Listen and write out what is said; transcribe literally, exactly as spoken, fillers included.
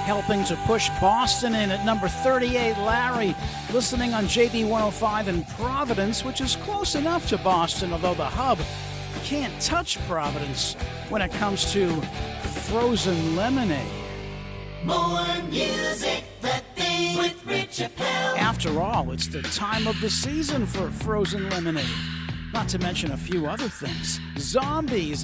helping to push Boston in at number thirty-eight. Larry, listening on J B one oh five in Providence, which is close enough to Boston, although the hub can't touch Providence when it comes to frozen lemonade. More music, The Thing with Rich Appel. After all, it's the time of the season for frozen lemonade. Not to mention a few other things. Zombies